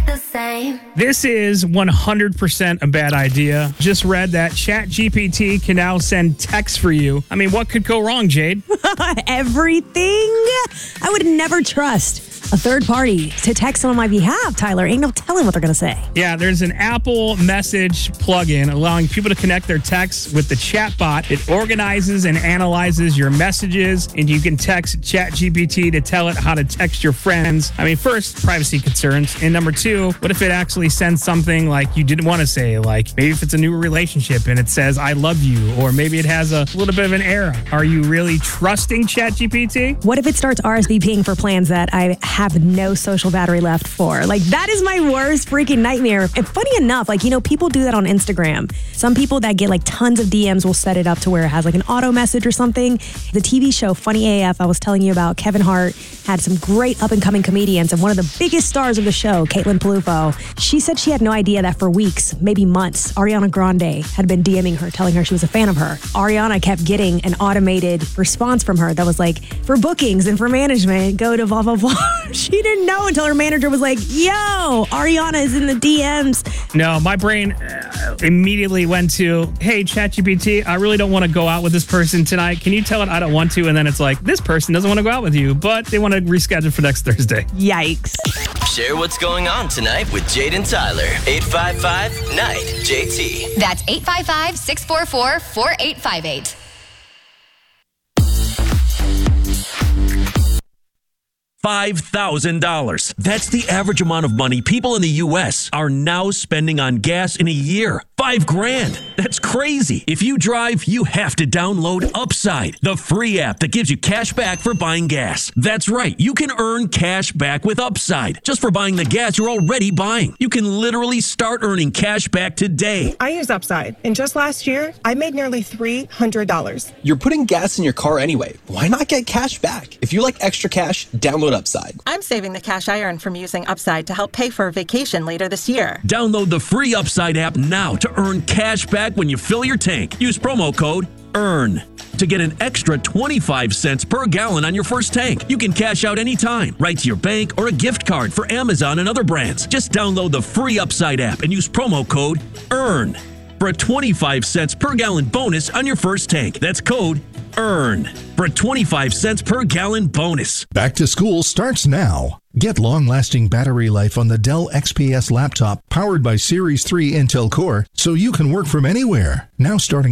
This is 100% a bad idea. Just read that ChatGPT can now send texts for you. I mean, what could go wrong, Jade? Everything. I would never trust a third party to text on my behalf, Tyler. Ain't no telling what they're going to say. Yeah, there's an Apple Message plugin allowing people to connect their texts with the chatbot. It organizes and analyzes your messages, and you can text ChatGPT to tell it how to text your friends. I mean, first, privacy concerns. And number two, what if it actually sends something like you didn't want to say? Like maybe if it's a new relationship and it says, I love you, or maybe it has a little bit of an error. Are you really trusting ChatGPT? What if it starts RSVPing for plans that I have no social battery left for? Like, that is my worst freaking nightmare. And funny enough, like, you know, people do that on Instagram. Some people that get like tons of DMs will set it up to where it has like an auto message or something. The TV show Funny AF, I was telling you about, Kevin Hart had some great up and coming comedians, and one of the biggest stars of the show, Caitlin Palufo, she said she had no idea that for weeks, maybe months, Ariana Grande had been DMing her, telling her she was a fan of her. Ariana kept getting an automated response from her that was like, for bookings and for management, go to blah, blah, blah. She didn't know until her manager was like, yo, Ariana is in the DMs. No, my brain immediately went to, hey, ChatGPT, I really don't want to go out with this person tonight. Can you tell it I don't want to? And then it's like, this person doesn't want to go out with you, but they want to reschedule for next Thursday. Yikes. Share what's going on tonight with Jade and Tyler. 855-NIGHT-JT. That's 855-644-4858. $5,000. That's the average amount of money people in the U.S. are now spending on gas in a year. $5,000. That's crazy. If you drive, you have to download Upside, the free app that gives you cash back for buying gas. That's right. You can earn cash back with Upside just for buying the gas you're already buying. You can literally start earning cash back today. I use Upside, and just last year, I made nearly $300. You're putting gas in your car anyway. Why not get cash back? If you like extra cash, download Upside. I'm saving the cash I earn from using Upside to help pay for a vacation later this year. Download the free Upside app now to earn cash back when you fill your tank. Use promo code EARN to get an extra 25 cents per gallon on your first tank. You can cash out anytime, right to your bank or a gift card for Amazon and other brands. Just download the free Upside app and use promo code EARN for a 25 cents per gallon bonus on your first tank. That's code EARN for a 25 cents per gallon bonus. Back to school starts now. Get long-lasting battery life on the Dell XPS laptop powered by Series 3 Intel Core so you can work from anywhere. Now starting